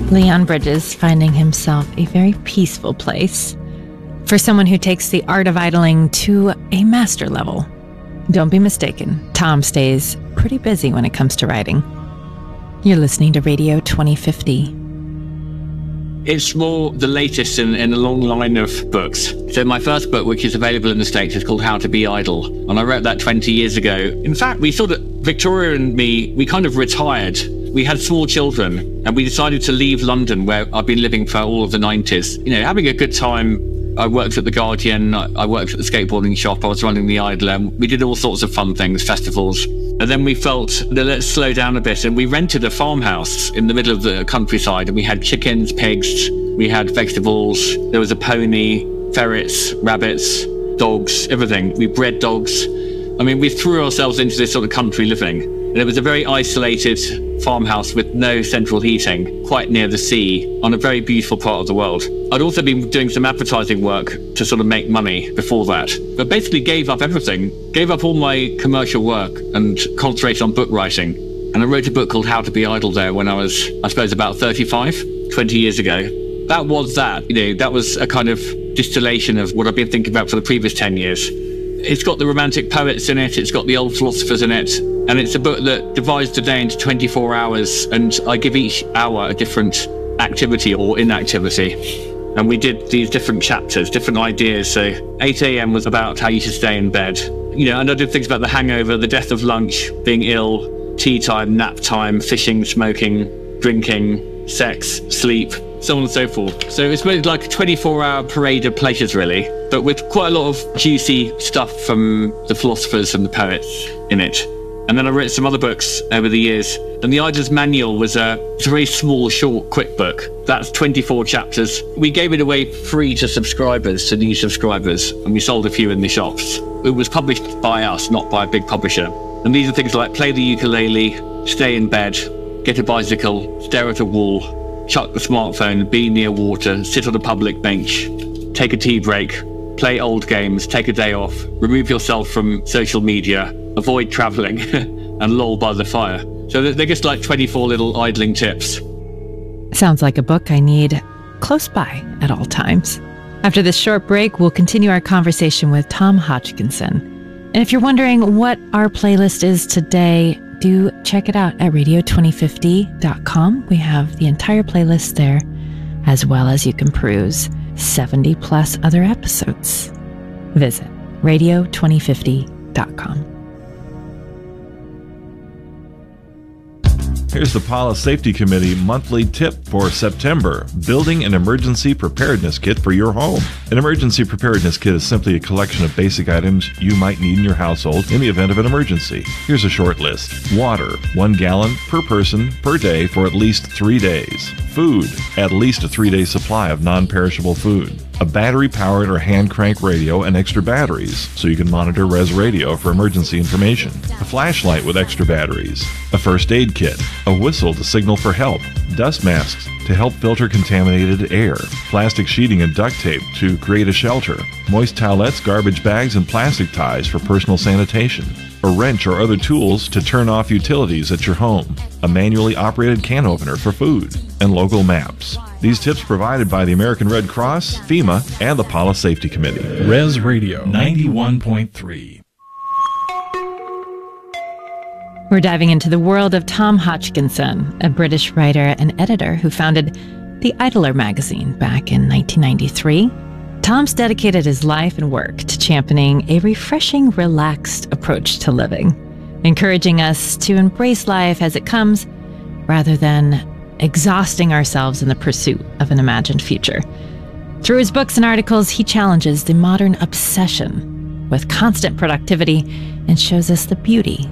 Leon Bridges finding himself a very peaceful place. For someone who takes the art of idling to a master level. Don't be mistaken, Tom stays pretty busy when it comes to writing. You're listening to Radio 2050. It's more the latest in a long line of books. So my first book, which is available in the States, is called How to Be Idle. And I wrote that 20 years ago. In fact, Victoria and me, we kind of retired. We had small children and we decided to leave London, where I've been living for all of the 90s. You know, having a good time. I worked at The Guardian, I worked at the skateboarding shop, I was running the Idler. We did all sorts of fun things, festivals. And then we felt that let's slow down a bit, and we rented a farmhouse in the middle of the countryside, and we had chickens, pigs, we had vegetables, there was a pony, ferrets, rabbits, dogs, everything. We bred dogs. I mean, we threw ourselves into this sort of country living. And it was a very isolated farmhouse with no central heating, quite near the sea, on a very beautiful part of the world. I'd also been doing some advertising work to sort of make money before that, but basically gave up everything, gave up all my commercial work and concentrated on book writing. And I wrote a book called How to Be Idle there when I was, I suppose, about 35, 20 years ago. That was that, that was a kind of distillation of what I've been thinking about for the previous 10 years. It's got the romantic poets in it, it's got the old philosophers in it, and it's a book that divides the day into 24 hours, and I give each hour a different activity or inactivity. And we did these different chapters, different ideas. So 8 a.m. was about how you should stay in bed. And I did things about the hangover, the death of lunch, being ill, tea time, nap time, fishing, smoking, drinking, sex, sleep, so on and so forth. So it's like a 24-hour parade of pleasures, really, but with quite a lot of juicy stuff from the philosophers and the poets in it. And then I wrote some other books over the years. And the Idler's Manual was a very small, short, quick book. That's 24 chapters. We gave it away free to subscribers, to new subscribers, and we sold a few in the shops. It was published by us, not by a big publisher. And these are things like play the ukulele, stay in bed, get a bicycle, stare at a wall, chuck the smartphone, be near water, sit on a public bench, take a tea break, play old games, take a day off, remove yourself from social media, avoid traveling, and loll by the fire. So they're just like 24 little idling tips. Sounds like a book I need close by at all times. After this short break, we'll continue our conversation with Tom Hodgkinson. And if you're wondering what our playlist is today, do check it out at radio2050.com. We have the entire playlist there, as well as you can peruse 70 plus other episodes. Visit radio2050.com. Here's the Pala Safety Committee monthly tip for September: building an emergency preparedness kit for your home. An emergency preparedness kit is simply a collection of basic items you might need in your household in the event of an emergency. Here's a short list. Water, 1 gallon per person per day for at least 3 days. Food, at least a 3-day supply of non-perishable food. A battery-powered or hand-crank radio and extra batteries, so you can monitor Res Radio for emergency information. A flashlight with extra batteries. A first aid kit. A whistle to signal for help. Dust masks to help filter contaminated air. Plastic sheeting and duct tape to create a shelter. Moist towelettes, garbage bags, and plastic ties for personal sanitation. A wrench or other tools to turn off utilities at your home. A manually operated can opener for food. And local maps. These tips provided by the American Red Cross, FEMA, and the Pala Safety Committee. Res Radio 91.3. We're diving into the world of Tom Hodgkinson, a British writer and editor who founded the Idler magazine back in 1993. Tom's dedicated his life and work to championing a refreshing, relaxed approach to living, encouraging us to embrace life as it comes rather than exhausting ourselves in the pursuit of an imagined future. Through his books and articles, he challenges the modern obsession with constant productivity and shows us the beauty